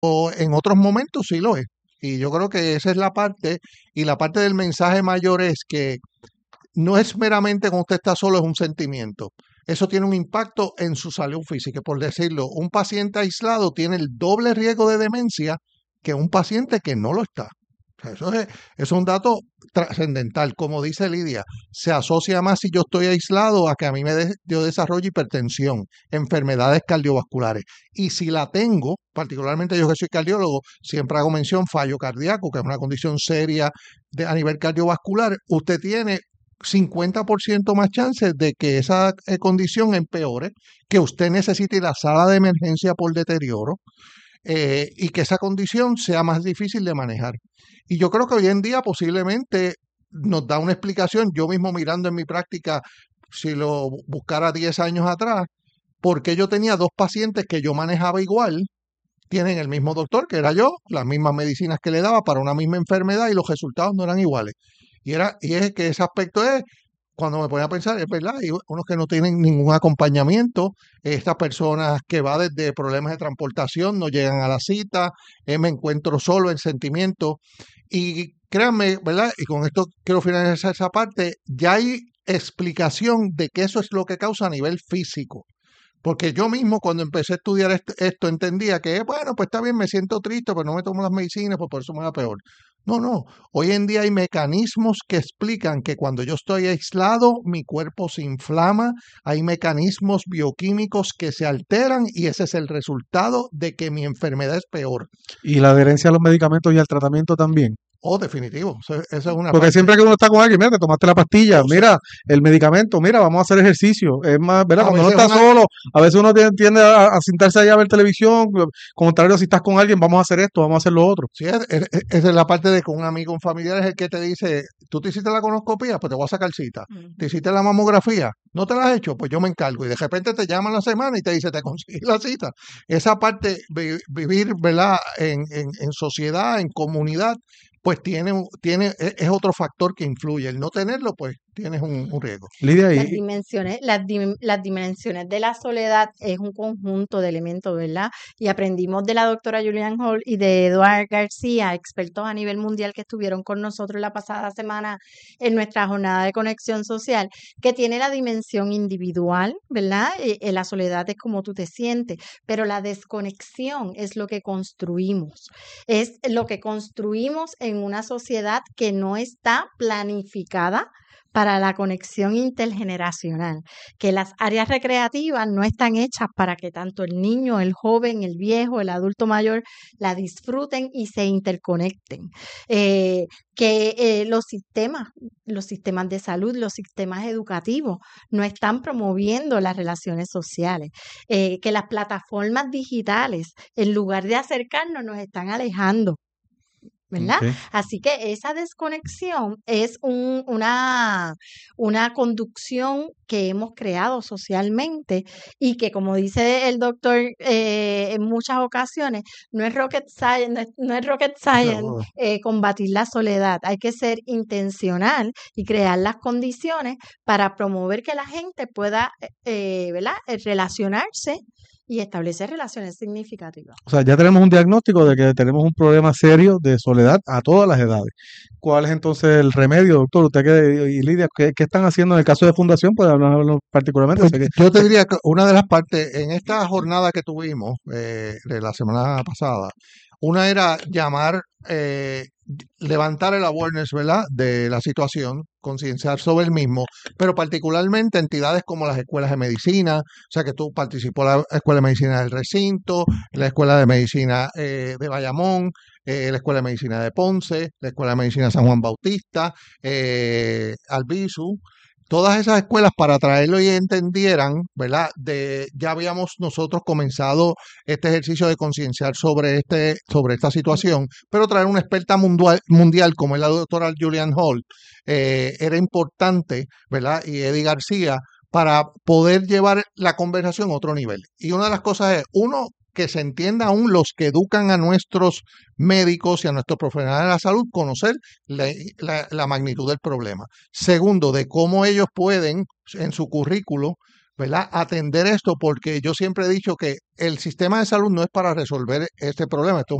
o en otros momentos sí lo es. Y yo creo que esa es la parte, y la parte del mensaje mayor es que no es meramente cuando usted está solo, es un sentimiento. Eso tiene un impacto en su salud física. Por decirlo, un paciente aislado tiene el doble riesgo de demencia que un paciente que no lo está. O sea, eso es un dato trascendental. Como dice Lidia, se asocia más si yo estoy aislado a que a mí yo desarrollo hipertensión, enfermedades cardiovasculares. Y si la tengo, particularmente yo que soy cardiólogo, siempre hago mención fallo cardíaco, que es una condición seria a nivel cardiovascular. Usted tiene 50% más chances de que esa condición empeore, que usted necesite la sala de emergencia por deterioro, y que esa condición sea más difícil de manejar. Y yo creo que hoy en día posiblemente nos da una explicación, yo mismo mirando en mi práctica, si lo buscara 10 años atrás, porque yo tenía dos pacientes que yo manejaba igual, tienen el mismo doctor que era yo, las mismas medicinas que le daba para una misma enfermedad y los resultados no eran iguales. Y es que ese aspecto es, cuando me ponía a pensar, es verdad, hay unos que no tienen ningún acompañamiento, estas personas que va desde problemas de transportación, no llegan a la cita, me encuentro solo en sentimiento. Y créanme, ¿verdad? Y con esto quiero finalizar esa parte, ya hay explicación de que eso es lo que causa a nivel físico. Porque yo mismo cuando empecé a estudiar esto entendía que, bueno, pues está bien, me siento triste, pero no me tomo las medicinas, pues por eso me da peor. No, no. Hoy en día hay mecanismos que explican que cuando yo estoy aislado, mi cuerpo se inflama, hay mecanismos bioquímicos que se alteran y ese es el resultado de que mi enfermedad es peor. Y la adherencia a los medicamentos y al tratamiento también. Oh, definitivo. Eso es una Porque parte. siempre que uno está con alguien, mira, te tomaste la pastilla, Oh, sí. mira, el medicamento, mira, vamos a hacer ejercicio. Es más, ¿verdad? A Cuando uno veces está una, solo, a veces uno tiende a sentarse allá a ver televisión. Contrario, si estás con alguien, vamos a hacer esto, vamos a hacer lo otro. sí, esa es la parte de que un amigo, un familiar es el que te dice, tú te hiciste la colonoscopia, pues te voy a sacar cita. Te Ujú. hiciste la mamografía, no te la has hecho, pues yo me encargo. Y de repente te llaman la semana y te dice, te conseguí la cita. Esa parte, vivir, ¿verdad? En sociedad, en comunidad, pues es otro factor que influye. El no tenerlo, pues tienes un riesgo. Lidia, Las dimensiones de la soledad es un conjunto de elementos, ¿verdad? Y aprendimos de la doctora Julian Hall y de Eduard García, expertos a nivel mundial que estuvieron con nosotros la pasada semana en nuestra jornada de conexión social, que tiene la dimensión individual, ¿verdad? La soledad es como tú te sientes, pero la desconexión es lo que construimos. Es lo que construimos en una sociedad que no está planificada para la conexión intergeneracional, que las áreas recreativas no están hechas para que tanto el niño, el joven, el viejo, el adulto mayor la disfruten y se interconecten. Que los sistemas de salud, los sistemas educativos no están promoviendo las relaciones sociales, que las plataformas digitales, en lugar de acercarnos, nos están alejando. ¿Verdad? ok. Así que esa desconexión es una conducción que hemos creado socialmente y que, como dice el doctor en muchas ocasiones, no es rocket science, no es rocket science No, combatir la soledad. Hay que ser intencional y crear las condiciones para promover que la gente pueda ¿verdad? Relacionarse y establecer relaciones significativas. O sea, ya tenemos un diagnóstico de que tenemos un problema serio de soledad a todas las edades. ¿Cuál es entonces el remedio, doctor? Usted y Lidia, ¿qué están haciendo en el caso de Fundación? Pues hablarnos particularmente. pues Sé que, yo te sé- diría que una de las partes, en esta jornada que tuvimos de la semana pasada, una era llamar, levantar el awareness, ¿verdad?, de la situación, concienciar sobre el mismo, pero particularmente entidades como las escuelas de medicina, o sea que tú participó la Escuela de Medicina del Recinto, la Escuela de Medicina de Bayamón, la Escuela de Medicina de Ponce, la Escuela de Medicina de San Juan Bautista, Albizu, todas esas escuelas para traerlo y entendieran, ¿verdad? Ya habíamos nosotros comenzado este ejercicio de concienciar sobre esta situación, pero traer una experta mundial como es la doctora Julian Hall era importante, ¿verdad? Y Eddie García, para poder llevar la conversación a otro nivel. Y una de las cosas es, uno, que se entienda aún los que educan a nuestros médicos y a nuestros profesionales de la salud, conocer la magnitud del problema. Segundo, de cómo ellos pueden, en su currículo, ¿verdad? Atender esto, porque yo siempre he dicho que el sistema de salud no es para resolver este problema. Esto